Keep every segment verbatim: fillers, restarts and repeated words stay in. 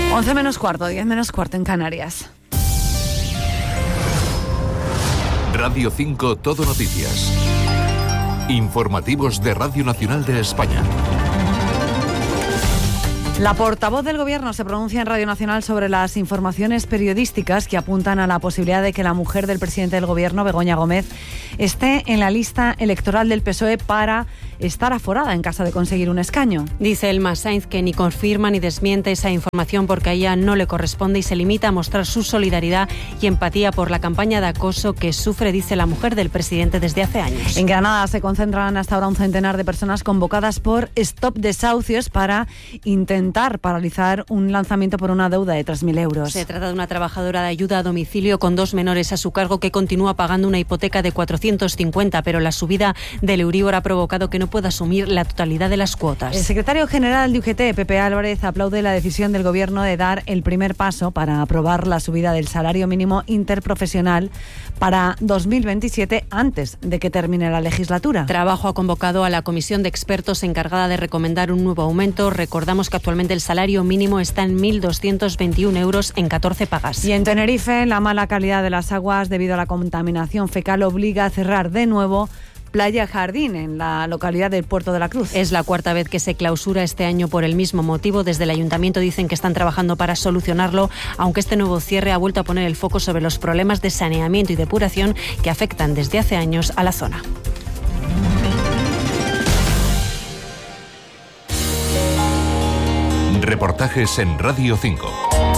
once menos cuarto, diez menos cuarto en Canarias. Radio cinco Todo Noticias. Informativos de Radio Nacional de España. La portavoz del Gobierno se pronuncia en Radio Nacional sobre las informaciones periodísticas que apuntan a la posibilidad de que la mujer del presidente del Gobierno, Begoña Gómez, esté en la lista electoral del P S O E para estar aforada en caso de conseguir un escaño. Dice Elma Sainz que ni confirma ni desmiente esa información porque a ella no le corresponde y se limita a mostrar su solidaridad y empatía por la campaña de acoso que sufre, dice la mujer del presidente desde hace años. En Granada se concentran hasta ahora un centenar de personas convocadas por Stop Desahucios para intentar paralizar un lanzamiento por una deuda de tres mil euros. Se trata de una trabajadora de ayuda a domicilio con dos menores a su cargo que continúa pagando una hipoteca de cuatrocientos cincuenta, pero la subida del Euribor ha provocado que no pueda asumir la totalidad de las cuotas. El secretario general de U G T, Pepe Álvarez, aplaude la decisión del Gobierno de dar el primer paso para aprobar la subida del salario mínimo interprofesional para dos mil veintisiete antes de que termine la legislatura. Trabajo ha convocado a la comisión de expertos encargada de recomendar un nuevo aumento. Recordamos que actualmente el salario mínimo está en mil doscientos veintiún euros en catorce pagas. Y en Tenerife, la mala calidad de las aguas debido a la contaminación fecal obliga a cerrar de nuevo Playa Jardín, en la localidad del Puerto de la Cruz. Es la cuarta vez que se clausura este año por el mismo motivo. Desde el ayuntamiento dicen que están trabajando para solucionarlo, aunque este nuevo cierre ha vuelto a poner el foco sobre los problemas de saneamiento y depuración que afectan desde hace años a la zona. Reportajes en Radio cinco.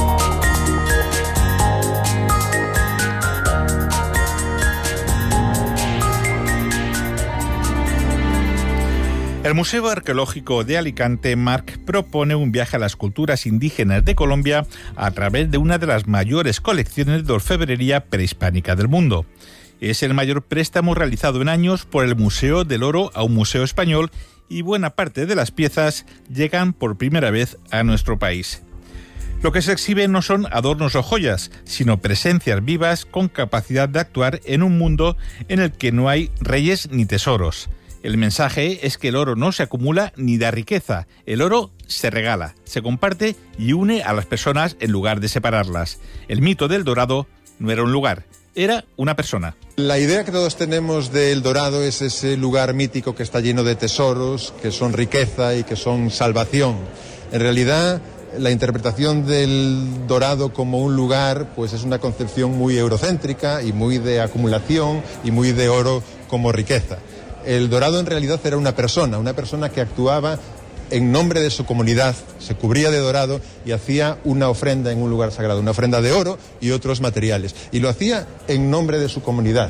El Museo Arqueológico de Alicante, Marc, propone un viaje a las culturas indígenas de Colombia a través de una de las mayores colecciones de orfebrería prehispánica del mundo. Es el mayor préstamo realizado en años por el Museo del Oro a un museo español y buena parte de las piezas llegan por primera vez a nuestro país. Lo que se exhibe no son adornos o joyas, sino presencias vivas con capacidad de actuar en un mundo en el que no hay reyes ni tesoros. El mensaje es que el oro no se acumula ni da riqueza. El oro se regala, se comparte y une a las personas en lugar de separarlas. El mito del Dorado no era un lugar, era una persona. La idea que todos tenemos del Dorado es ese lugar mítico que está lleno de tesoros, que son riqueza y que son salvación. En realidad, la interpretación del Dorado como un lugar, pues es una concepción muy eurocéntrica y muy de acumulación y muy de oro como riqueza. El Dorado en realidad era una persona, una persona que actuaba en nombre de su comunidad, se cubría de dorado y hacía una ofrenda en un lugar sagrado, una ofrenda de oro y otros materiales. Y lo hacía en nombre de su comunidad,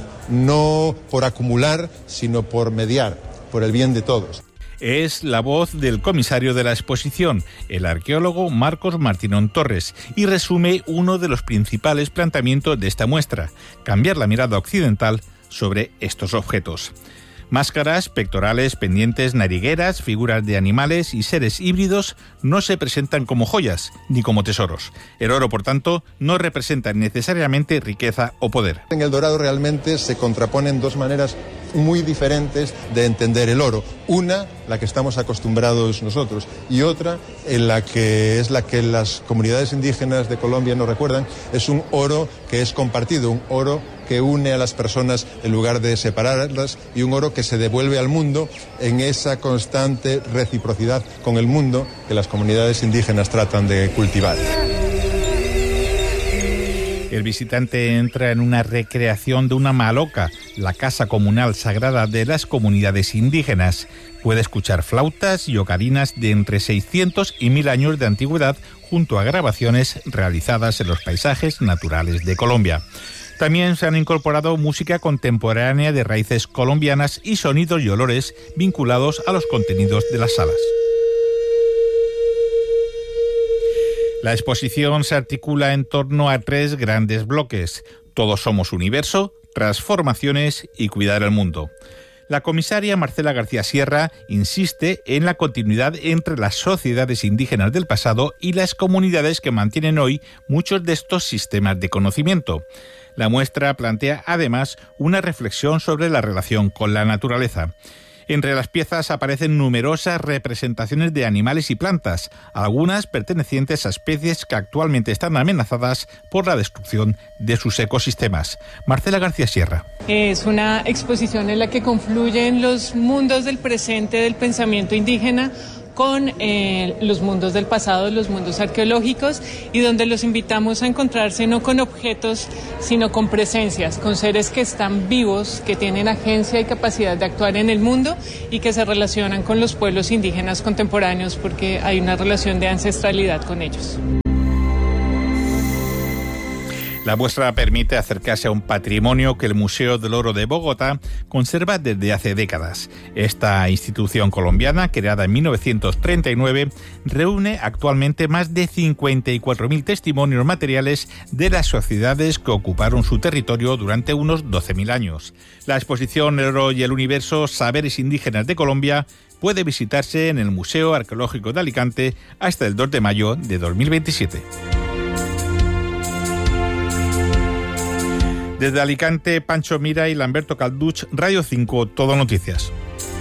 no por acumular, sino por mediar, por el bien de todos. Es la voz del comisario de la exposición, el arqueólogo Marcos Martínón Torres, y resume uno de los principales planteamientos de esta muestra: cambiar la mirada occidental sobre estos objetos. Máscaras, pectorales, pendientes, narigueras, figuras de animales y seres híbridos no se presentan como joyas ni como tesoros. El oro, por tanto, no representa necesariamente riqueza o poder. En el Dorado realmente se contraponen dos maneras muy diferentes de entender el oro. Una, la que estamos acostumbrados nosotros, y otra, en la que es la que las comunidades indígenas de Colombia nos recuerdan, es un oro que es compartido, un oro que une a las personas en lugar de separarlas y un oro que se devuelve al mundo en esa constante reciprocidad con el mundo que las comunidades indígenas tratan de cultivar. El visitante entra en una recreación de una maloca, la casa comunal sagrada de las comunidades indígenas. Puede escuchar flautas y ocarinas de entre seiscientos y mil años de antigüedad junto a grabaciones realizadas en los paisajes naturales de Colombia. También se han incorporado música contemporánea de raíces colombianas y sonidos y olores vinculados a los contenidos de las salas. La exposición se articula en torno a tres grandes bloques: Todos somos universo, transformaciones y cuidar el mundo. La comisaria Marcela García Sierra insiste en la continuidad entre las sociedades indígenas del pasado y las comunidades que mantienen hoy muchos de estos sistemas de conocimiento. La muestra plantea además una reflexión sobre la relación con la naturaleza. Entre las piezas aparecen numerosas representaciones de animales y plantas, algunas pertenecientes a especies que actualmente están amenazadas por la destrucción de sus ecosistemas. Marcela García Sierra. Es una exposición en la que confluyen los mundos del presente del pensamiento indígena con eh, los mundos del pasado, los mundos arqueológicos, y donde los invitamos a encontrarse no con objetos, sino con presencias, con seres que están vivos, que tienen agencia y capacidad de actuar en el mundo y que se relacionan con los pueblos indígenas contemporáneos porque hay una relación de ancestralidad con ellos. La muestra permite acercarse a un patrimonio que el Museo del Oro de Bogotá conserva desde hace décadas. Esta institución colombiana, creada en mil novecientos treinta y nueve, reúne actualmente más de cincuenta y cuatro mil testimonios materiales de las sociedades que ocuparon su territorio durante unos doce mil años. La exposición El Oro y el Universo, Saberes Indígenas de Colombia, puede visitarse en el Museo Arqueológico de Alicante hasta el dos de mayo de dos mil veintisiete. Desde Alicante, Pancho Mira y Lamberto Calduch, Radio cinco, Todo Noticias.